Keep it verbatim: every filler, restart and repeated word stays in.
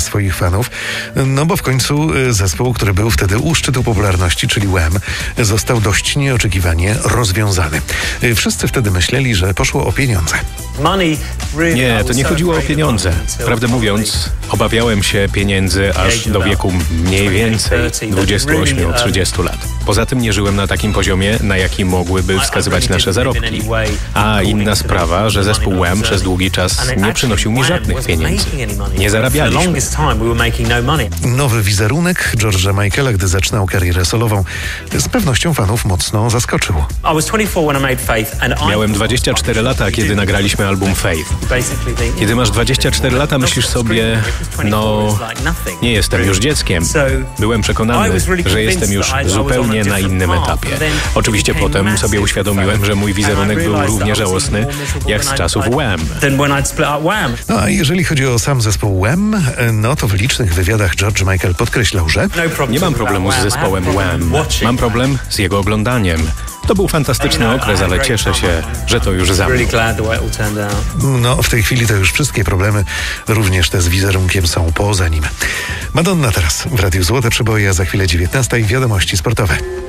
swoich fanów, no bo w końcu zespół, który był wtedy u szczytu popularności, czyli Wham, został dość nieoczekiwanie rozwiązany. Wszyscy wtedy myśleli, że poszło o pieniądze. Nie, to nie chodziło o pieniądze. Prawdę mówiąc, obawiałem się pieniędzy aż do wieku mniej więcej dwudziestu ośmiu do trzydziestu lat. Poza tym nie żyłem na takim poziomie, na jaki mogłyby wskazywać nasze zarobki. A inna sprawa, że zespół Wham przez długi czas nie przynosił mi żadnych pieniędzy. Nie zarabialiśmy. Nowy wizerunek George'a Michaela, gdy zaczynał karierę solową, z pewnością fanów mocno zaskoczył. Miałem dwadzieścia cztery lata, kiedy nagraliśmy album Faith. Kiedy masz dwadzieścia cztery lata, myślisz sobie, no, nie jestem już dzieckiem. Byłem przekonany, że jestem już zupełnie na innym etapie. Oczywiście potem sobie uświadomiłem, że mój wizerunek był równie żałosny jak z czasów Wham. No a jeżeli chodzi o sam zespół Wham, no to w licznych wywiadach George Michael podkreślał, że nie mam problemu z zespołem Wham. Mam problem z jego oglądaniem. To był fantastyczny okres, ale cieszę się, że to już za mną. No, w tej chwili to już wszystkie problemy, również te z wizerunkiem, są poza nim. Madonna teraz w Radiu Złote Przeboje, a za chwilę dziewiętnasta i wiadomości sportowe.